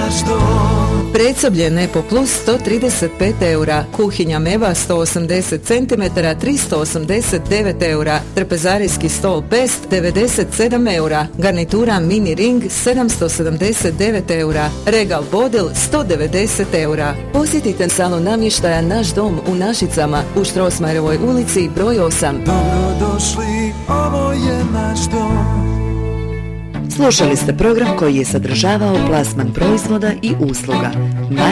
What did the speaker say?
naš dom. Predsoblje Nepo Plus 135 eura, kuhinja Meva 180 cm 389 eura, trpezarijski stol Best 97 eura, garnitura Mini Ring 779 eura, regal Bodil 190 eura. Posjetite salon namještaja Naš dom u Našicama u Štrosmajerovoj ulici broj 8. Dobrodošli, ovo je naš dom. Slušali ste program koji je sadržavao plasman proizvoda i usluga